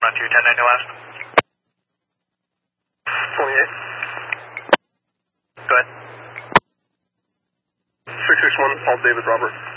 Run 2, 1090 last. 28. Go ahead. 661, Paul David Robert.